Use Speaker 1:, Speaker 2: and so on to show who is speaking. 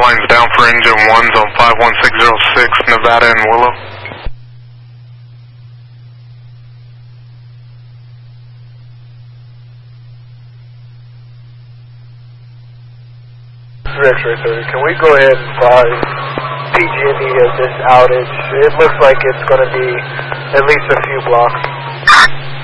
Speaker 1: lines down for engine 1s on 51606 Nevada and Willow.
Speaker 2: X-ray 30, can we go ahead and advise PG&E of this outage? It looks like it's going to be at least a few blocks.